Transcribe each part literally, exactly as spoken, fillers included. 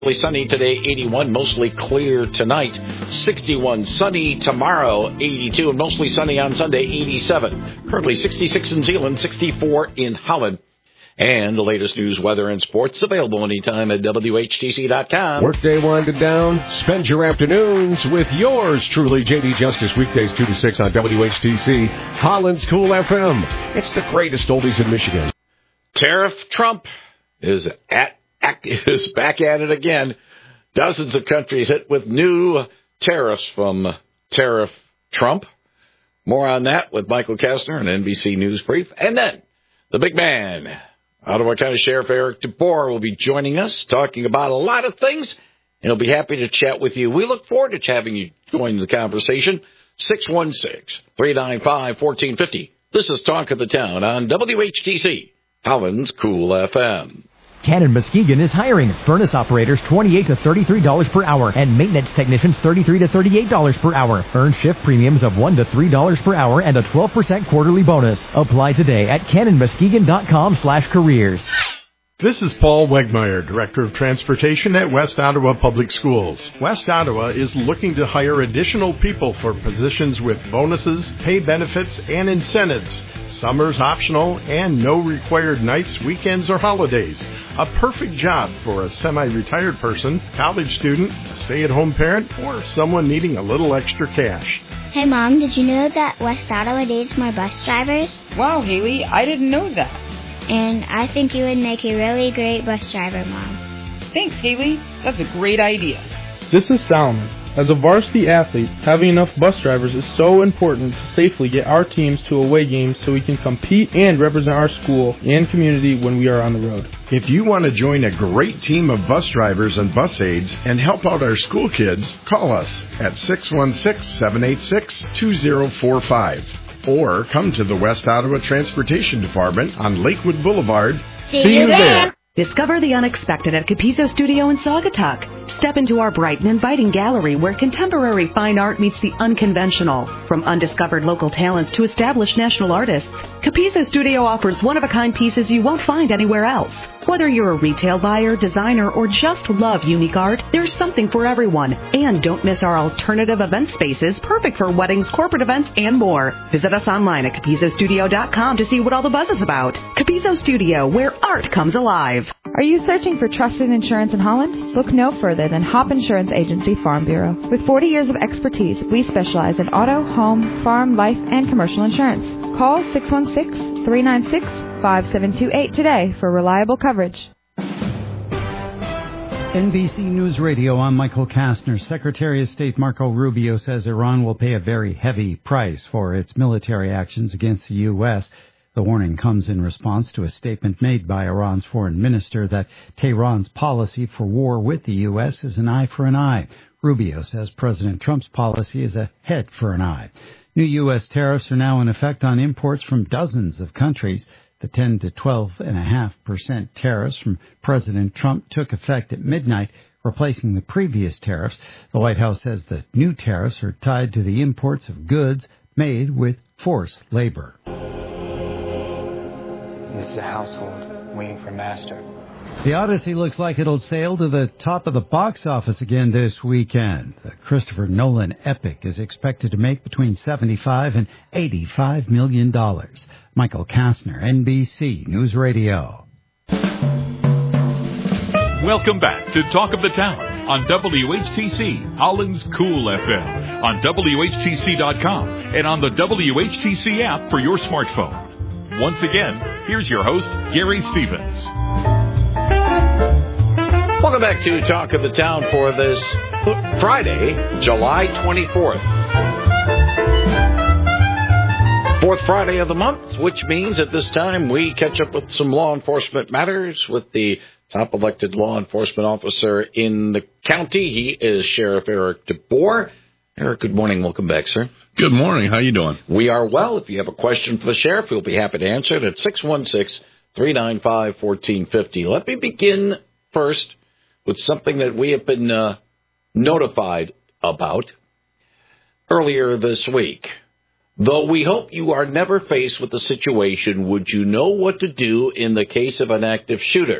Sunny today, eighty-one, mostly clear tonight, sixty-one, sunny tomorrow, eighty-two, and mostly sunny on Sunday, eighty-seven. Currently sixty-six in Zeeland, sixty-four in Holland. And the latest news, weather, and sports available anytime at W H T C dot com. Workday winded down. Spend your afternoons with yours truly, J D Justice, weekdays two to six on W H T C, Holland's Cool F M. It's the greatest oldies in Michigan. Tariff Trump is at is back at it again. Dozens of countries hit with new tariffs from Tariff Trump. More on that with Michael Kastner, an N B C News brief. And then the big man, Ottawa County Sheriff Eric DeBoer, will be joining us, talking about a lot of things, and he'll be happy to chat with you. We look forward to having you join the conversation. six one six, three nine five, one four five zero. This is Talk of the Town on W H T C, Holland's Cool F M. Cannon Muskegon is hiring furnace operators twenty-eight to thirty-three dollars per hour and maintenance technicians thirty-three to thirty-eight dollars per hour. Earn shift premiums of one to three dollars per hour and a twelve percent quarterly bonus. Apply today at cannon muskegon dot com slash careers. This is Paul Wegmeyer, Director of Transportation at West Ottawa Public Schools. West Ottawa is looking to hire additional people for positions with bonuses, pay benefits, and incentives. Summer's optional and no required nights, weekends, or holidays. A perfect job for a semi-retired person, college student, a stay-at-home parent, or someone needing a little extra cash. Hey, Mom, did you know that West Ottawa needs more bus drivers? Wow, Haley, I didn't know that. And I think you would make a really great bus driver, Mom. Thanks, Haley. That's a great idea. This is Salomon. As a varsity athlete, having enough bus drivers is so important to safely get our teams to away games so we can compete and represent our school and community when we are on the road. If you want to join a great team of bus drivers and bus aides and help out our school kids, call us at six one six, seven eight six, two zero four five. Or come to the West Ottawa Transportation Department on Lakewood Boulevard. See, See you there. there. Discover the unexpected at Capizzo Studio in Saugatuck. Step into our bright and inviting gallery where contemporary fine art meets the unconventional. From undiscovered local talents to established national artists, Capizzo Studio offers one-of-a-kind pieces you won't find anywhere else. Whether you're a retail buyer, designer, or just love unique art, there's something for everyone. And don't miss our alternative event spaces, perfect for weddings, corporate events, and more. Visit us online at capizzo studio dot com to see what all the buzz is about. Capizzo Studio, where art comes alive. Are you searching for trusted insurance in Holland? Look no further than Hop Insurance Agency Farm Bureau. With forty years of expertise, we specialize in auto, home, farm, life, and commercial insurance. Call six one six, three nine six, five seven two eight today for reliable coverage. N B C News Radio, I'm Michael Kastner. Secretary of State Marco Rubio says Iran will pay a very heavy price for its military actions against the U S The warning comes in response to a statement made by Iran's foreign minister that Tehran's policy for war with the U S is an eye for an eye. Rubio says President Trump's policy is a head for an eye. New U S tariffs are now in effect on imports from dozens of countries. The ten to twelve point five percent tariffs from President Trump took effect at midnight, replacing the previous tariffs. The White House says the new tariffs are tied to the imports of goods made with forced labor. This is a household waiting for master. The Odyssey looks like it'll sail to the top of the box office again this weekend. The Christopher Nolan epic is expected to make between seventy-five and eighty-five million dollars. Michael Kastner, N B C News Radio. Welcome back to Talk of the Town on W H T C, Holland's Cool F M, on W H T C dot com, and on the W H T C app for your smartphone. Once again, here's your host, Gary Stevens. Welcome back to Talk of the Town for this Friday, July twenty-fourth. Fourth Friday of the month, which means at this time we catch up with some law enforcement matters with the top elected law enforcement officer in the county. He is Sheriff Eric DeBoer. Eric, good morning. Welcome back, sir. Good morning. How you doing? We are well. If you have a question for the sheriff, we'll be happy to answer it at six one six, three nine five, one four five zero. Let me begin first with something that we have been uh, notified about earlier this week. Though we hope you are never faced with the situation, would you know what to do in the case of an active shooter?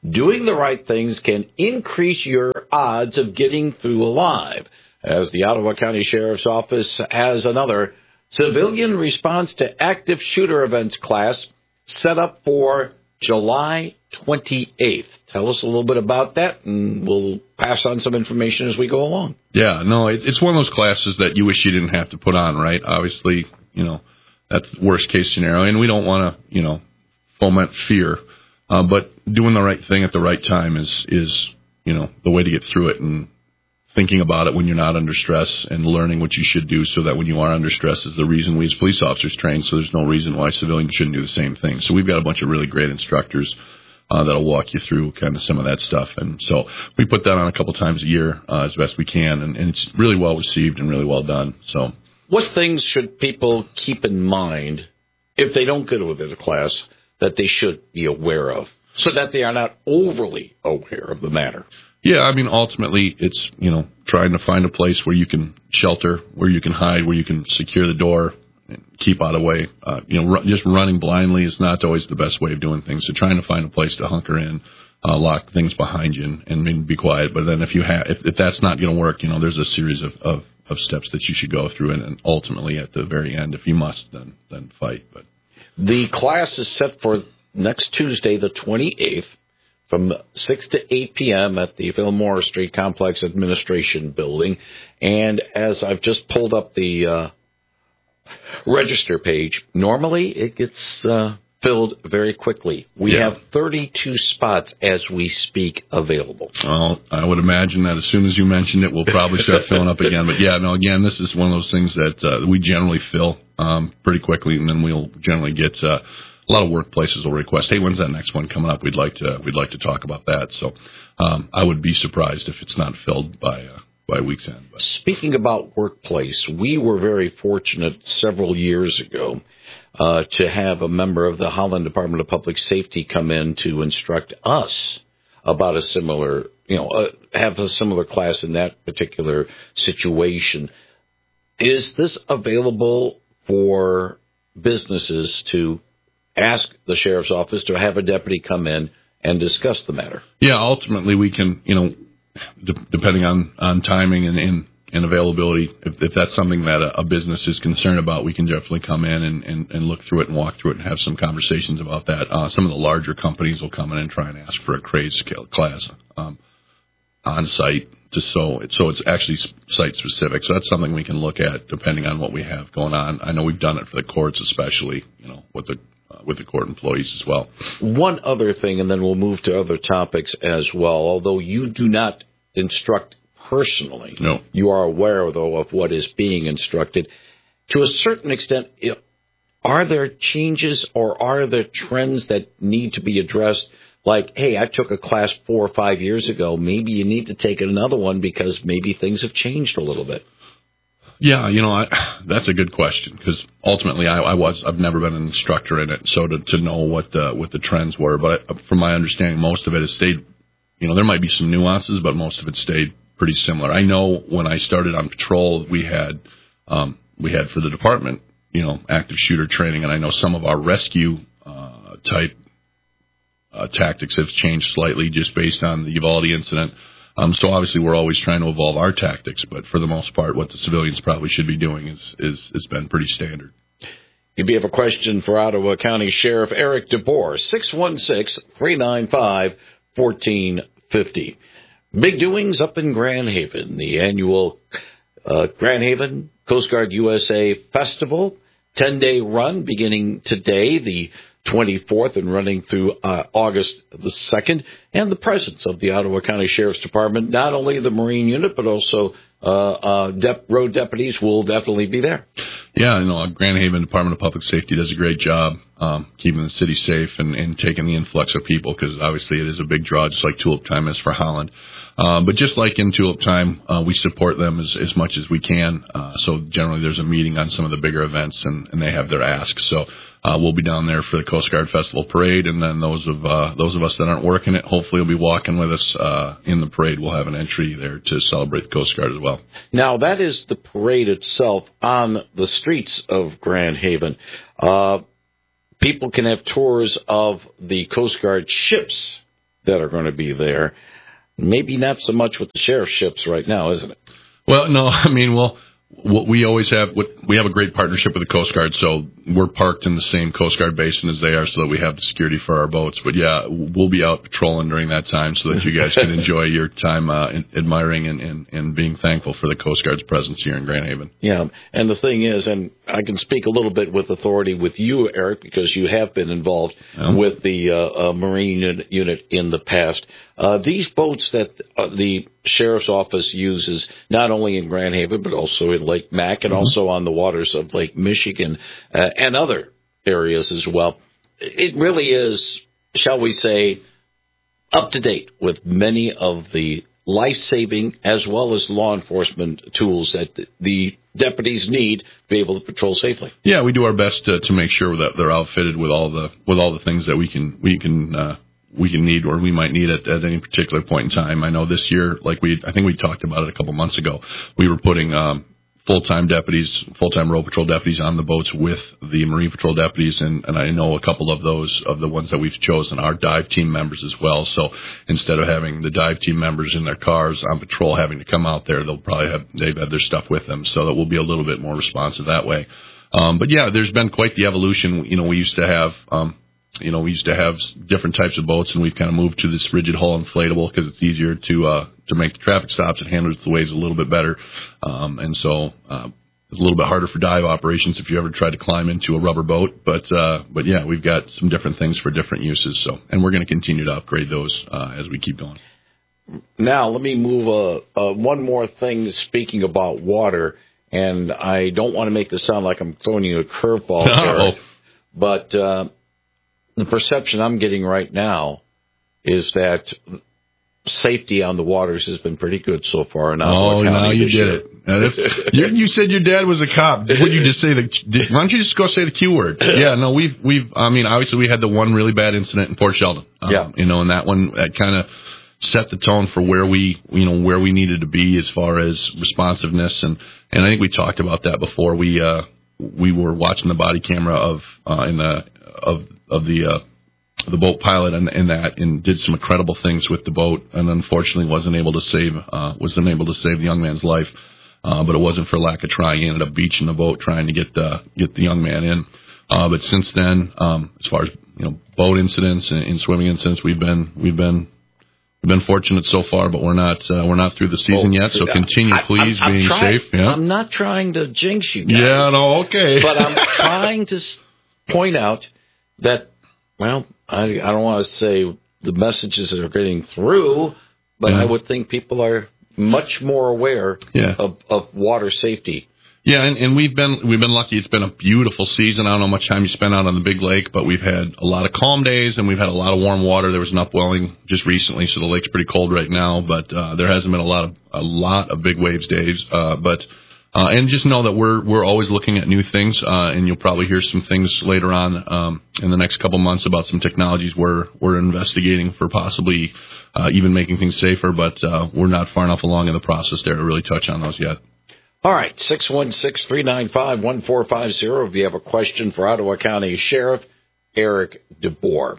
doing the right things can increase your odds of getting through alive, as the Ottawa County Sheriff's Office has another civilian response to active shooter events class set up for July twenty-eighth. Tell us a little bit about that, and we'll pass on some information as we go along. Yeah, no, it, it's one of those classes that you wish you didn't have to put on, right? Obviously, you know, that's the worst case scenario, and we don't want to, you know, foment fear. Uh, but doing the right thing at the right time is, is, you know, the way to get through it, and thinking about it when you're not under stress and learning what you should do so that when you are under stress is the reason we as police officers train, so there's no reason why civilians shouldn't do the same thing. So we've got a bunch of really great instructors Uh, that'll walk you through kind of some of that stuff. And so we put that on a couple times a year uh, as best we can, and, and it's really well received and really well done. So, what things should people keep in mind if they don't go to the class that they should be aware of so that they are not overly aware of the matter? Yeah, I mean, ultimately, it's, you know, trying to find a place where you can shelter, where you can hide, where you can secure the door, and keep out of the way. Uh, you know, r- just running blindly is not always the best way of doing things. So trying to find a place to hunker in, uh, lock things behind you, and, and maybe be quiet. But then if you have, if, if that's not going to work, you know, there's a series of, of, of steps that you should go through, and, and ultimately at the very end, if you must, then then fight. But the class is set for next Tuesday, the twenty-eighth, from six to eight p.m. at the Fillmore Street Complex Administration Building. And as I've just pulled up the uh, register page, normally it gets uh, filled very quickly. We yeah. have thirty-two spots as we speak available. Well, I would imagine that as soon as you mentioned it, we'll probably start filling up again. But yeah, no, again, this is one of those things that uh, we generally fill um, pretty quickly, and then we'll generally get uh, a lot of workplaces will request, hey, when's that next one coming up? We'd like to we'd like to talk about that. So um, I would be surprised if it's not filled by uh, by week's end. But. Speaking about workplace, we were very fortunate several years ago uh, to have a member of the Holland Department of Public Safety come in to instruct us about a similar, you know, uh, have a similar class in that particular situation. Is this available for businesses to ask the sheriff's office to have a deputy come in and discuss the matter? Yeah, ultimately we can, you know, de- depending on, on timing and, and, and availability, if, if that's something that a, a business is concerned about, we can definitely come in and, and, and look through it and walk through it and have some conversations about that. Uh, some of the larger companies will come in and try and ask for a grade scale class um, on site. Just so, so it's actually site specific. So that's something we can look at depending on what we have going on. I know we've done it for the courts, especially, you know, with the uh, with the court employees as well. One other thing, and then we'll move to other topics as well. Although you do not instruct personally, no, you are aware though of what is being instructed. To a certain extent, are there changes or are there trends that need to be addressed? Like, hey, I took a class four or five years ago. Maybe you need to take another one because maybe things have changed a little bit. Yeah, you know, I, that's a good question because ultimately I, I was I've never been an instructor in it, so to, to know what the what the trends were. But I, from my understanding, most of it has stayed. You know, there might be some nuances, but most of it stayed pretty similar. I know when I started on patrol, we had um, we had for the department, you know, active shooter training, and I know some of our rescue uh, type. Uh, tactics have changed slightly just based on the Uvalde incident. Um, so obviously we're always trying to evolve our tactics, but for the most part, what the civilians probably should be doing is, is, has been pretty standard. If you have a question for Ottawa County Sheriff Eric DeBoer, six one six, three nine five, one four five zero. Big doings up in Grand Haven, the annual uh, Grand Haven Coast Guard U S A Festival, ten-day run beginning today, the twenty-fourth and running through uh, August the second, and the presence of the Ottawa County Sheriff's Department, not only the Marine Unit, but also uh, uh, dep- road deputies will definitely be there. Yeah, you know, Grand Haven Department of Public Safety does a great job um, keeping the city safe and, and taking the influx of people because obviously it is a big draw, just like Tulip Time is for Holland. Um, but just like in Tulip Time, uh, we support them as, as much as we can. Uh, so generally there's a meeting on some of the bigger events, and, and they have their asks. So uh, we'll be down there for the Coast Guard Festival Parade, and then those of uh, those of us that aren't working it, hopefully will be walking with us uh, in the parade. We'll have an entry there to celebrate the Coast Guard as well. Now, that is the parade itself on the streets of Grand Haven. Uh, people can have tours of the Coast Guard ships that are going to be there. Maybe not so much with the sheriff's ships right now, isn't it? Well, no, I mean, well, what we always have, we have a great partnership with the Coast Guard, so we're parked in the same Coast Guard basin as they are so that we have the security for our boats. But, yeah, we'll be out patrolling during that time so that you guys can enjoy your time uh, admiring and, and, and being thankful for the Coast Guard's presence here in Grand Haven. Yeah, and the thing is, and I can speak a little bit with authority with you, Eric, because you have been involved yeah. with the uh, uh, Marine unit in the past. Uh, these boats that uh, the Sheriff's Office uses not only in Grand Haven but also in Lake Mack and mm-hmm. also on the waters of Lake Michigan uh, and other areas as well. It really is, shall we say, up to date with many of the life-saving as well as law enforcement tools that the deputies need to be able to patrol safely. Yeah, we do our best to, to make sure that they're outfitted with all the with all the things that we can we can. Uh, we can need or we might need at, at any particular point in time. I know this year, like we, I think we talked about it a couple months ago, we were putting um, full-time deputies, full-time road patrol deputies on the boats with the Marine Patrol deputies, and, and I know a couple of those, of the ones that we've chosen, are dive team members as well. So instead of having the dive team members in their cars on patrol having to come out there, they'll probably have, they've had their stuff with them, so that we'll be a little bit more responsive that way. Um, but yeah, there's been quite the evolution. You know, we used to have, um, You know, we used to have different types of boats, and we've kind of moved to this rigid hull inflatable because it's easier to uh, to make the traffic stops. It handles the waves a little bit better, um, and so uh, it's a little bit harder for dive operations if you ever try to climb into a rubber boat. But uh, but yeah, we've got some different things for different uses. So, and we're going to continue to upgrade those uh, as we keep going. Now, let me move uh, uh, one more thing. Speaking about water, and I don't want to make this sound like I'm throwing you a curveball, Eric, but. Uh, The perception I'm getting right now is that safety on the waters has been pretty good so far. In oh, now you did it. Now you, you said your dad was a cop. Would you just say the? Why don't you just go say the Q word? Yeah, no, we've we've. I mean, obviously we had the one really bad incident in Port Sheldon. Um, yeah, you know, and that one that kind of set the tone for where we, you know, where we needed to be as far as responsiveness, and and I think we talked about that before. We uh we were watching the body camera of uh in the of of the uh, the boat pilot and, and that, and did some incredible things with the boat, and unfortunately wasn't able to save uh, wasn't able to save the young man's life. Uh, but it wasn't for lack of trying. He ended up beaching the boat trying to get the get the young man in. Uh, but since then, um, as far as you know, boat incidents and, and swimming incidents, we've been we've been we've been fortunate so far. But we're not uh, we're not through the season oh, yet. So continue, please, I, I'm, being I'm trying, safe. Yeah, I'm not trying to jinx you guys. Yeah, no, okay. But I'm trying to point out that, well, I, I don't want to say the messages that are getting through, but yeah. I would think people are much more aware yeah. of, of water safety. Yeah, and, and we've been we've been lucky. It's been a beautiful season. I don't know how much time you spent out on the big lake, but we've had a lot of calm days, and we've had a lot of warm water. There was an upwelling just recently, so the lake's pretty cold right now, but uh, there hasn't been a lot of a lot of big waves days. Uh, but Uh, and just know that we're we're always looking at new things, uh, and you'll probably hear some things later on um, in the next couple months about some technologies we're we're investigating for possibly uh, even making things safer. But uh, we're not far enough along in the process there to really touch on those yet. All right, six one six, three nine five, one four five zero. If you have a question for Ottawa County Sheriff Eric DeBoer.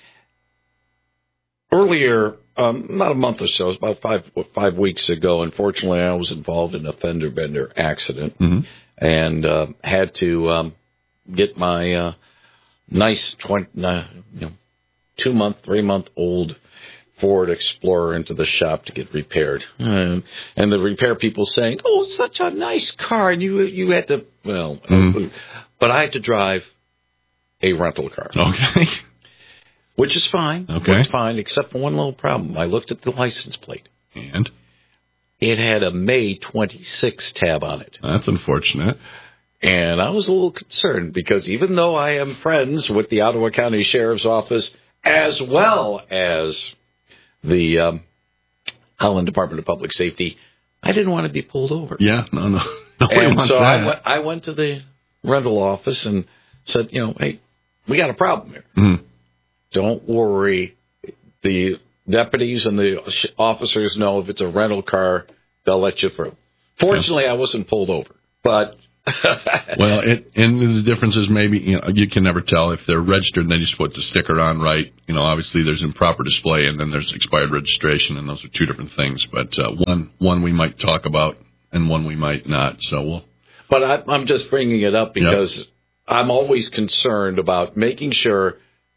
Earlier. Um, not a month or so, it was about five five weeks ago. Unfortunately, I was involved in a fender bender accident mm-hmm. and uh, had to um, get my uh, nice twenty, uh, you know, two month, three month old Ford Explorer into the shop to get repaired. Um, and the repair people saying, "Oh, it's such a nice car," and you you had to well, mm-hmm. uh, but I had to drive a rental car. Okay. Which is fine. Okay. It's fine, except for one little problem. I looked at the license plate. And? It had a May twenty-sixth tab on it. That's unfortunate. And I was a little concerned because even though I am friends with the Ottawa County Sheriff's Office as well as the um, Holland Department of Public Safety, I didn't want to be pulled over. Yeah, no, no. no and so that. I went, I went to the rental office and said, you know, hey, we got a problem here. Mm-hmm. Don't worry. The deputies and the officers know if it's a rental car, they'll let you through. Fortunately, yeah. I wasn't pulled over, but Well, it, and the difference is maybe, you know, you can never tell if they're registered and they just put the sticker on right. You know, obviously there's improper display and then there's expired registration, and those are two different things. But uh, one one we might talk about and one we might not. So we'll. But I, I'm just bringing it up because yep. I'm always concerned about making sure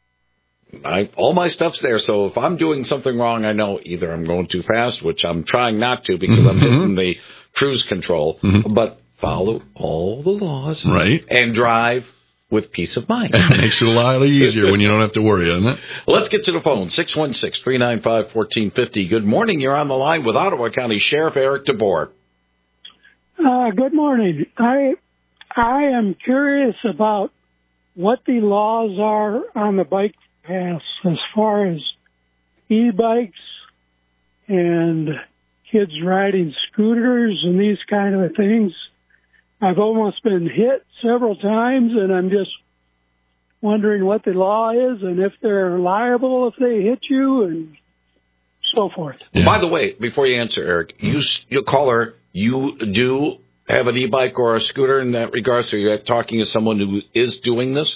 I, all my stuff's there. So if I'm doing something wrong, I know either I'm going too fast, which I'm trying not to because mm-hmm. I'm hitting the cruise control, mm-hmm. but follow all the laws right. and drive with peace of mind. It makes it a lot easier when you don't have to worry, doesn't it? Let's get to the phone, six one six, three nine five, one four five zero. Good morning. You're on the line with Ottawa County Sheriff Eric DeBoer. Uh, good morning. I I am curious about what the laws are on the bike paths as far as e-bikes and kids riding scooters and these kind of things. I've almost been hit several times, and I'm just wondering what the law is and if they're liable if they hit you and so forth. Yeah. By the way, before you answer, Eric, you, your caller, you do have an e-bike or a scooter in that regard, so you're talking to someone who is doing this?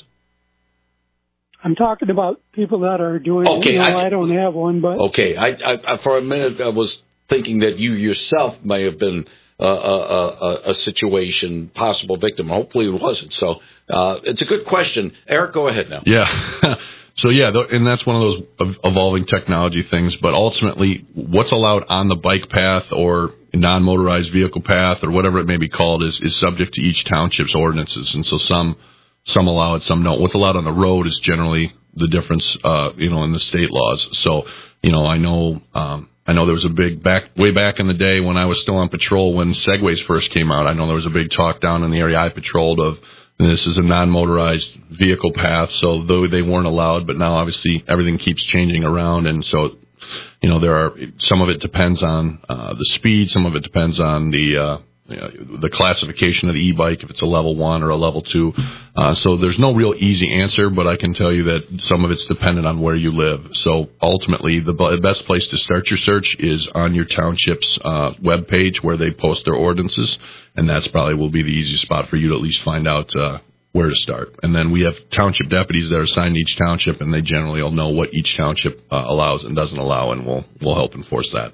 I'm talking about people that are doing okay, it. You know, I, I don't have one, but... Okay, I, I, for a minute I was thinking that you yourself may have been uh, a, a, a situation, possible victim. Hopefully it wasn't. So uh, it's a good question. Eric, go ahead now. Yeah. So, yeah, and that's one of those evolving technology things. But ultimately, what's allowed on the bike path or non-motorized vehicle path or whatever it may be called is, is subject to each township's ordinances. And so some some allow it, some don't. What's allowed on the road is generally the difference, uh, you know, in the state laws. So, you know, I know um, I know there was a big back way back in the day when I was still on patrol when Segways first came out. I know there was a big talk down in the area I patrolled of this is a non-motorized vehicle path, so though they weren't allowed, but now obviously everything keeps changing around, and so, you know, there are, some of it depends on uh, the speed, some of it depends on the, uh, you know, the classification of the e-bike, if it's a level one or a level two. Uh, so there's no real easy answer, but I can tell you that some of it's dependent on where you live. So ultimately, the best place to start your search is on your township's uh, webpage where they post their ordinances, and that's probably will be the easiest spot for you to at least find out uh, where to start. And then we have township deputies that are assigned to each township, and they generally will know what each township uh, allows and doesn't allow, and we'll we'll help enforce that.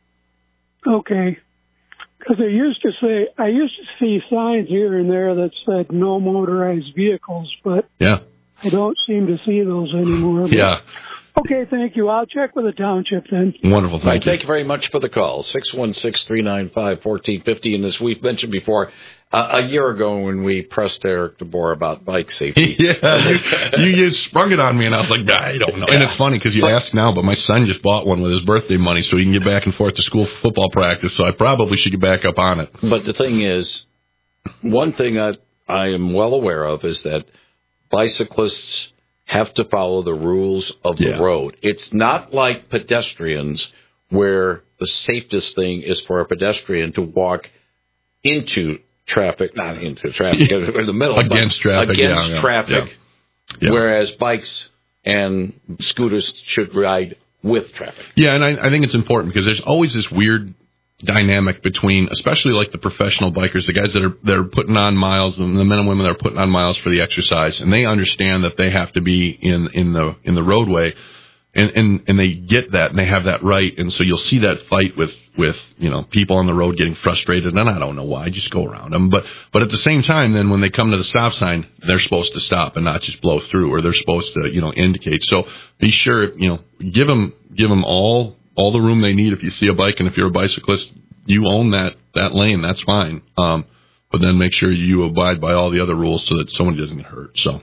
Okay. Because I used to say, I used to see signs here and there that said no motorized vehicles, but yeah. I don't seem to see those anymore. Yeah. Okay, thank you. I'll check with the township then. Wonderful, thank right, you. Thank you very much for the call. six one six, three nine five, one four five zero. And as we've mentioned before, uh, a year ago when we pressed Eric DeBoer about bike safety. yeah, you, you, you sprung it on me, and I was like, I don't know. Yeah. And it's funny because you but, ask now, but my son just bought one with his birthday money so he can get back and forth to school for football practice, so I probably should get back up on it. But the thing is, one thing I, I am well aware of is that bicyclists have to follow the rules of the yeah. road. It's not like pedestrians where the safest thing is for a pedestrian to walk into traffic, not into traffic, in the middle. Against traffic. Against yeah, yeah, traffic, yeah. Yeah. whereas bikes and scooters should ride with traffic. Yeah, and I, I think it's important because there's always this weird dynamic between, especially like the professional bikers, the guys that are that are putting on miles, and the men and women that are putting on miles for the exercise, and they understand that they have to be in in the in the roadway, and and and they get that, and they have that right, and so you'll see that fight with with you know people on the road getting frustrated, and I don't know why, just go around them, but but at the same time, then when they come to the stop sign, they're supposed to stop and not just blow through, or they're supposed to you know indicate. So be sure you know give them give them all. all the room they need. If you see a bike and if you're a bicyclist, you own that, that lane. That's fine. Um, but then make sure you abide by all the other rules so that someone doesn't get hurt. So,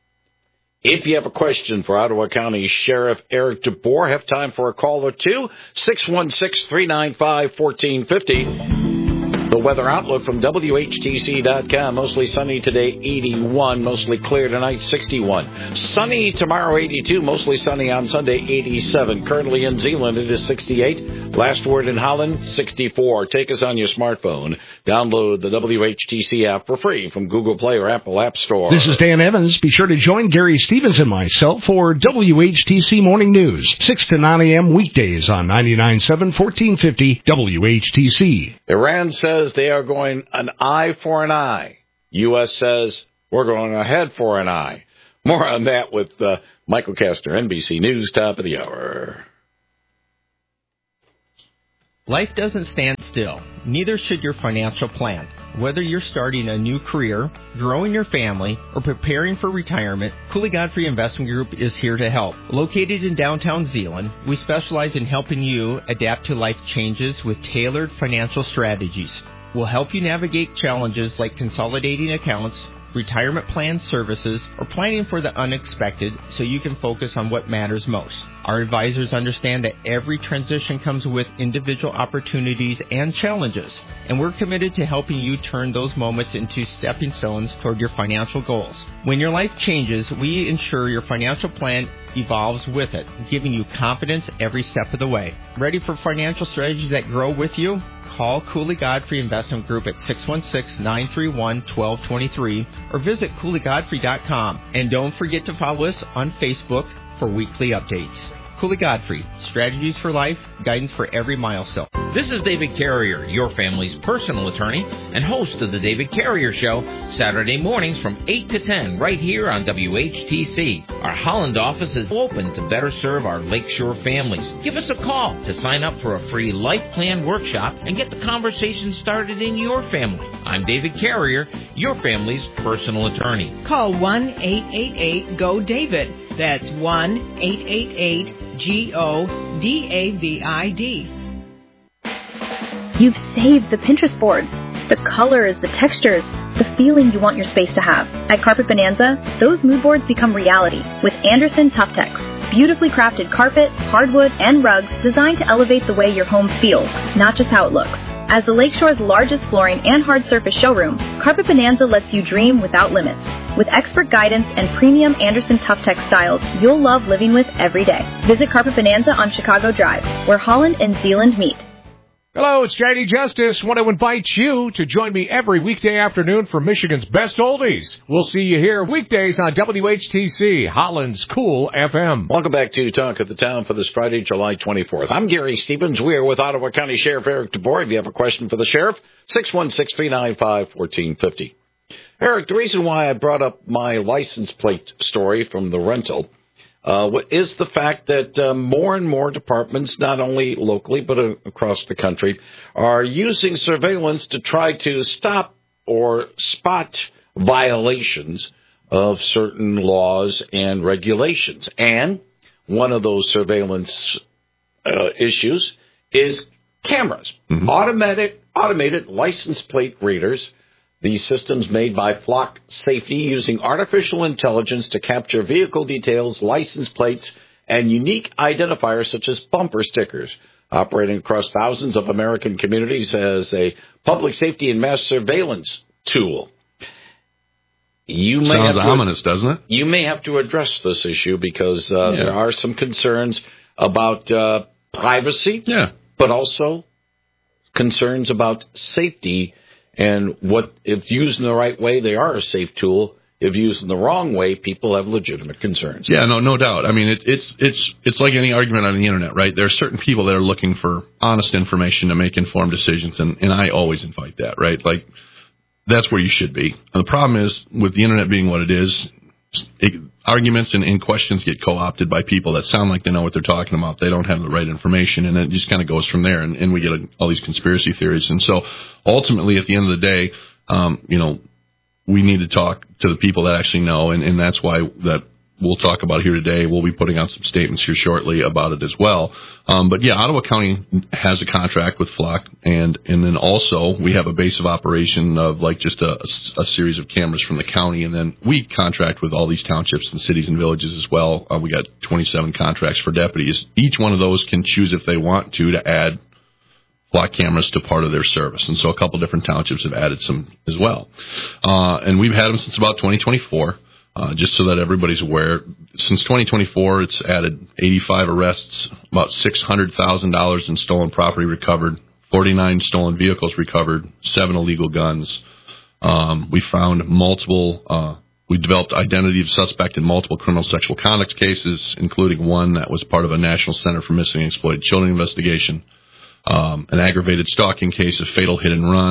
if you have a question for Ottawa County Sheriff Eric DeBoer, have time for a call or two. six one six, three nine five, one four five zero. The weather outlook from W H T C dot com. Mostly sunny today, eighty-one. Mostly clear tonight, sixty-one. Sunny tomorrow, eighty-two. Mostly sunny on Sunday, eighty-seven. Currently in Zeeland, it is sixty-eight. Last word in Holland, sixty-four. Take us on your smartphone. Download the W H T C app for free from Google Play or Apple App Store. This is Dan Evans. Be sure to join Gary Stevens and myself for W H T C Morning News, six to nine a.m. weekdays on ninety-nine point seven, fourteen fifty W H T C. Iran says they are going an eye for an eye U S says we're going ahead for an eye. More on that with uh, Michael Kastner, N B C News, top of the hour. Life doesn't stand still. Neither should your financial plan. Whether you're starting a new career, growing your family, or preparing for retirement, Cooley Godfrey Investment Group is here to help. Located in downtown Zeeland, we specialize in helping you adapt to life changes with tailored financial strategies. We'll help you navigate challenges like consolidating accounts, retirement plan services, or planning for the unexpected so you can focus on what matters most. Our advisors understand that every transition comes with individual opportunities and challenges, and we're committed to helping you turn those moments into stepping stones toward your financial goals. When your life changes, we ensure your financial plan evolves with it, giving you confidence every step of the way. Ready for financial strategies that grow with you? Call Cooley Godfrey Investment Group at six one six, nine three one, one two two three or visit cooley godfrey dot com. And don't forget to follow us on Facebook for weekly updates. Cooley Godfrey, strategies for life, guidance for every milestone. This is David Carrier, your family's personal attorney and host of the David Carrier Show, Saturday mornings from eight to ten, right here on W H T C. Our Holland office is open to better serve our Lakeshore families. Give us a call to sign up for a free life plan workshop and get the conversation started in your family. I'm David Carrier, your family's personal attorney. Call one eight eight eight, G O, David. That's one eight eight eight, G O, D A V I D. You've saved the Pinterest boards, the colors, the textures, the feeling you want your space to have. At Carpet Bonanza, those mood boards become reality with Anderson Tuftex. Beautifully crafted carpet, hardwood, and rugs designed to elevate the way your home feels, not just how it looks. As the Lakeshore's largest flooring and hard surface showroom, Carpet Bonanza lets you dream without limits. With expert guidance and premium Anderson Tuftex styles you'll love living with every day. Visit Carpet Bonanza on Chicago Drive, where Holland and Zeeland meet. Hello, it's J D Justice. Want to invite you to join me every weekday afternoon for Michigan's Best Oldies. We'll see you here weekdays on W H T C, Holland's Cool F M. Welcome back to Talk of the Town for this Friday, July twenty-fourth. I'm Gary Stevens. We're with Ottawa County Sheriff Eric DeBoer. If you have a question for the Sheriff, six one six, three nine five, one four five zero. Eric, the reason why I brought up my license plate story from the rental Uh, is the fact that uh, more and more departments, not only locally but uh, across the country, are using surveillance to try to stop or spot violations of certain laws and regulations. And one of those surveillance uh, issues is cameras, mm-hmm. automatic, automated license plate readers. These systems made by Flock Safety using artificial intelligence to capture vehicle details, license plates, and unique identifiers such as bumper stickers, operating across thousands of American communities as a public safety and mass surveillance tool. You may Sounds have to, ominous, doesn't it? You may have to address this issue because uh, yeah. there are some concerns about uh, privacy, yeah. but also concerns about safety. And what, if used in the right way, they are a safe tool. If used in the wrong way, people have legitimate concerns. Yeah, no, no doubt. I mean, it, it's it's it's like any argument on the internet, right? There are certain people that are looking for honest information to make informed decisions, and, and I always invite that, right? Like, that's where you should be. And the problem is, with the internet being what it is, it, arguments and, and questions get co-opted by people that sound like they know what they're talking about. They don't have the right information, and it just kind of goes from there, and, and we get a, all these conspiracy theories. And so, ultimately, at the end of the day, um, you know, we need to talk to the people that actually know, and, and that's why that we'll talk about here today. We'll be putting out some statements here shortly about it as well. Um, but yeah, Ottawa County has a contract with Flock, and and then also we have a base of operation of like just a, a, a series of cameras from the county, and then we contract with all these townships and cities and villages as well. Uh, we got twenty-seven contracts for deputies. Each one of those can choose if they want to to add Flock cameras to part of their service. And so a couple different townships have added some as well. Uh, and we've had them since about twenty twenty-four. Uh, just so that everybody's aware, since twenty twenty-four, it's added eighty-five arrests, about six hundred thousand dollars in stolen property recovered, forty-nine stolen vehicles recovered, seven illegal guns. Um, we found multiple, uh, we developed identity of suspect in multiple criminal sexual conduct cases, including one that was part of a National Center for Missing and Exploited Children investigation, um, an aggravated stalking case, a fatal hit and run,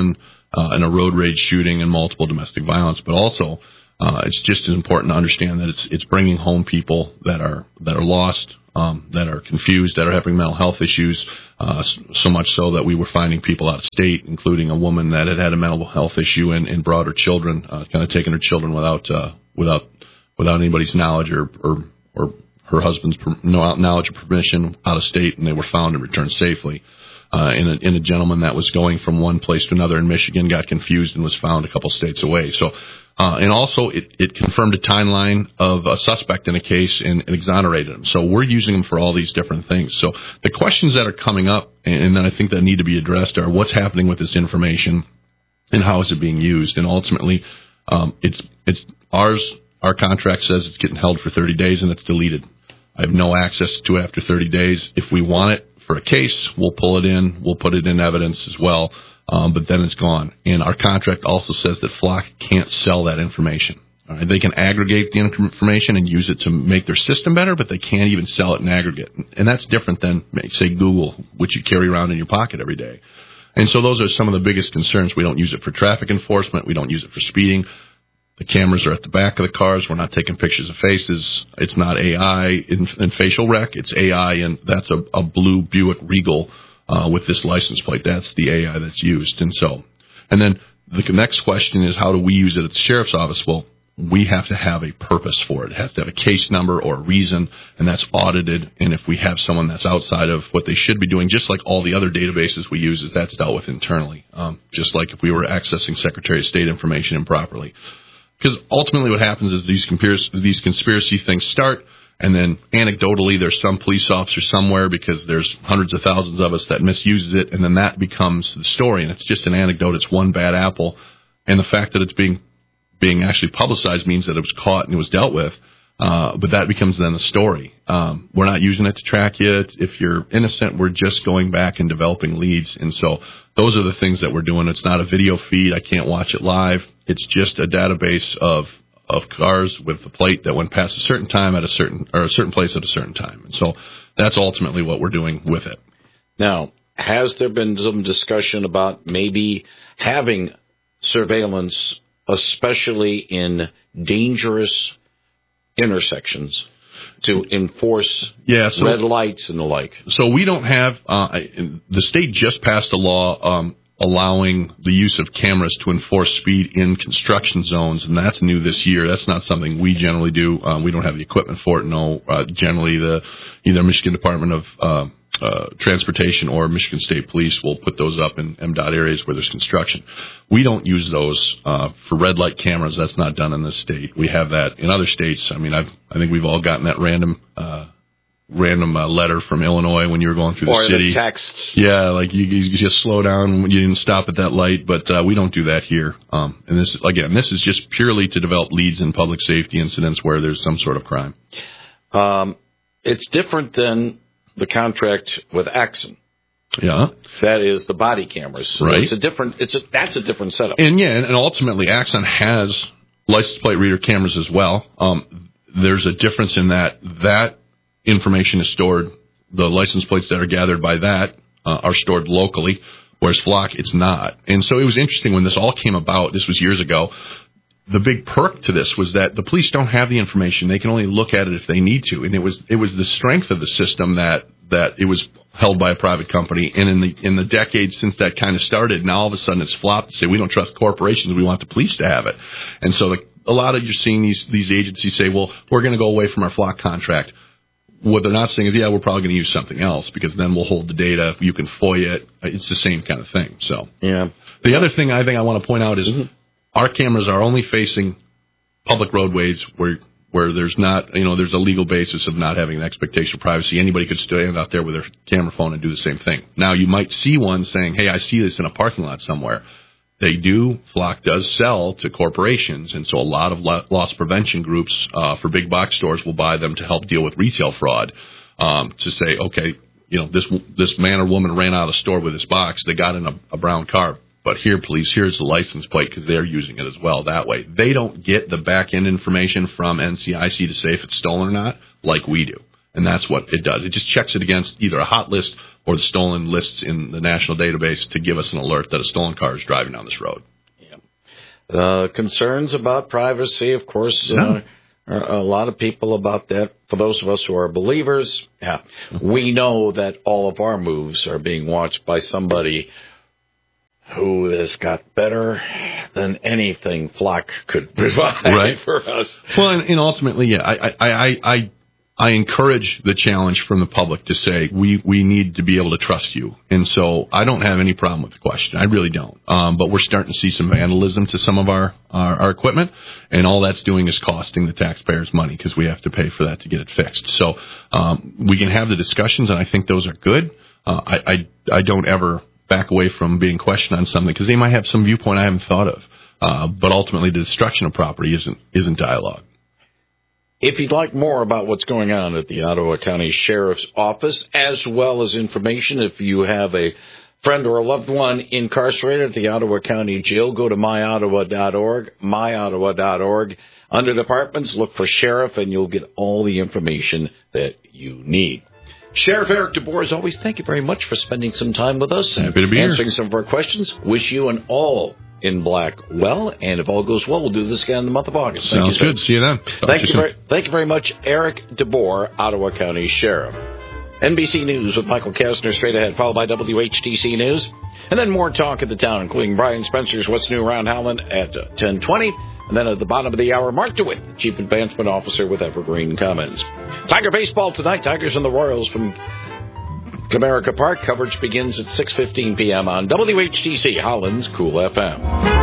uh, in a road rage shooting and multiple domestic violence. But also, uh, it's just as important to understand that it's it's bringing home people that are that are lost, um, that are confused, that are having mental health issues. Uh, so much so that we were finding people out of state, including a woman that had had a mental health issue and, and brought her children, uh, kind of taking her children without uh, without without anybody's knowledge or or, or her husband's per, no knowledge or permission out of state, and they were found and returned safely. Uh, and, a, and a gentleman that was going from one place to another in Michigan got confused and was found a couple states away. So, uh, and also it, it confirmed a timeline of a suspect in a case and, and exonerated him. So we're using them for all these different things. So the questions that are coming up and that I think that need to be addressed are what's happening with this information and how is it being used? And ultimately, um, it's, it's ours, our contract says it's getting held for thirty days and it's deleted. I have no access to it after thirty days. If we want it for a case, we'll pull it in, we'll put it in evidence as well, um, but then it's gone. And our contract also says that Flock can't sell that information. All right? They can aggregate the information and use it to make their system better, but they can't even sell it in aggregate. And that's different than, say, Google, which you carry around in your pocket every day. And so those are some of the biggest concerns. We don't use it for traffic enforcement. We don't use it for speeding. The cameras are at the back of the cars. We're not taking pictures of faces. It's not A I in, in facial rec. It's A I, and that's a, a blue Buick Regal uh, with this license plate. That's the A I that's used. And so, and then the next question is, how do we use it at the sheriff's office? Well, we have to have a purpose for it. It has to have a case number or a reason, and that's audited. And if we have someone that's outside of what they should be doing, just like all the other databases we use, is that's dealt with internally, um, just like if we were accessing Secretary of State information improperly. Because ultimately what happens is these conspiracy, these conspiracy things start, and then anecdotally there's some police officer somewhere, because there's hundreds of thousands of us that misuses it, and then that becomes the story. And it's just an anecdote. It's one bad apple. And the fact that it's being being actually publicized means that it was caught and it was dealt with. Uh, but that becomes then the story. Um, we're not using it to track you. If you're innocent, we're just going back and developing leads. And so those are the things that we're doing. It's not a video feed. I can't watch it live. It's just a database of of cars with the plate that went past a certain time at a certain or a certain place at a certain time. And so that's ultimately what we're doing with it. Now, has there been some discussion about maybe having surveillance, especially in dangerous intersections, to enforce yeah, so, red lights and the like? So we don't have uh, the state just passed a law um, allowing the use of cameras to enforce speed in construction zones, and that's new this year. That's not something we generally do. Um, we don't have the equipment for it. No, uh, generally the either Michigan Department of uh, uh, Transportation or Michigan State Police will put those up in M DOT areas where there's construction. We don't use those uh, for red light cameras. That's not done in this state. We have that in other states. I mean, I've, I think we've all gotten that random uh, random uh, letter from Illinois when you were going through the or city. Or the texts. Yeah, like you, you just slow down when you didn't stop at that light, but uh, we don't do that here. Um, and this, again, this is just purely to develop leads in public safety incidents where there's some sort of crime. Um, it's different than the contract with Axon. Yeah, that is the body cameras. So right. It's a different. It's a that's a different setup. And yeah, and, and ultimately, Axon has license plate reader cameras as well. Um, there's a difference in that that information is stored. The license plates that are gathered by that uh, are stored locally, whereas Flock, it's not. And so it was interesting when this all came about. This was years ago. The big perk to this was that the police don't have the information. They can only look at it if they need to. And it was it was the strength of the system that that it was held by a private company. And in the in the decades since that kind of started, now all of a sudden it's flopped to say we don't trust corporations. We want the police to have it. And so the, a lot of you're seeing these these agencies say, well, we're going to go away from our Flock contract. What they're not saying is, yeah, we're probably going to use something else because then we'll hold the data. You can F O I A it. It's the same kind of thing. So yeah. The other thing I think I want to point out is. Mm-hmm. Our cameras are only facing public roadways where where there's not, you know, there's a legal basis of not having an expectation of privacy. Anybody could stand out there with their camera phone and do the same thing. Now, you might see one saying, hey, I see this in a parking lot somewhere. They do. Flock does sell to corporations, and so a lot of loss prevention groups uh, for big box stores will buy them to help deal with retail fraud. Um, to say, okay, you know, this this man or woman ran out of the store with this box. They got in a, a brown car. But here, please, here's the license plate because they're using it as well that way. They don't get the back-end information from N C I C to say if it's stolen or not like we do. And that's what it does. It just checks it against either a hot list or the stolen lists in the national database to give us an alert that a stolen car is driving down this road. Yeah. Uh, concerns about privacy, of course, uh, yeah. a lot of people about that. For those of us who are believers, yeah, we know that all of our moves are being watched by somebody who has got better than anything Flock could provide right. for us. Well, and, and ultimately, yeah, I, I, I, I, I encourage the challenge from the public to say we, we need to be able to trust you. And so I don't have any problem with the question. I really don't. Um, but we're starting to see some vandalism to some of our, our, our equipment, and all that's doing is costing the taxpayers money because we have to pay for that to get it fixed. So um, we can have the discussions, and I think those are good. Uh, I, I, I don't ever back away from being questioned on something because they might have some viewpoint I haven't thought of. Uh, but ultimately, the destruction of property isn't isn't dialogue. If you'd like more about what's going on at the Ottawa County Sheriff's Office, as well as information if you have a friend or a loved one incarcerated at the Ottawa County Jail, go to my ottawa dot org, my ottawa dot org. Under departments, look for Sheriff, and you'll get all the information that you need. Sheriff Eric DeBoer, as always, thank you very much for spending some time with us and Happy to be answering here. some of our questions. Wish you an all in black well, and if all goes well, we'll do this again in the month of August. Thank Sounds you, good. See you then. Talk Thank you you, very, thank you very much, Eric DeBoer, Ottawa County Sheriff. N B C News with Michael Kastner straight ahead, followed by W H T C News, and then more talk of the town, including Brian Spencer's What's New Around Howland at uh, ten twenty. And then at the bottom of the hour, Mark DeWitt, Chief Advancement Officer with Evergreen Commons. Tiger baseball tonight, Tigers and the Royals from Comerica Park. Coverage begins at six fifteen p.m. on W H T C, Holland's Cool F M.